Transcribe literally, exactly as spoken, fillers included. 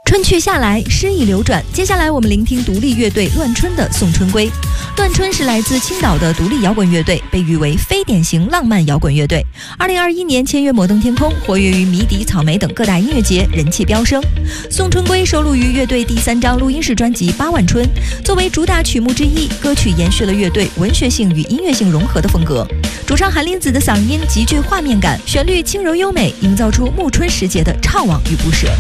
春去夏来，诗意流转。接下来我们聆听独立乐队乱春的《送春归》。乱春是来自青岛的独立摇滚乐队，被誉为非典型浪漫摇滚乐队。二零二一年签约摩登天空，活跃于迷笛、草莓等各大音乐节，人气飙升。《送春归》收录于乐队第三张录音室专辑《八万春》，作为主打曲目之一，歌曲延续了乐队文学性与音乐性融合的风格。主唱韩林子的嗓音极具画面感，旋律轻柔优美，营造出暮春时节的怅惘与不舍。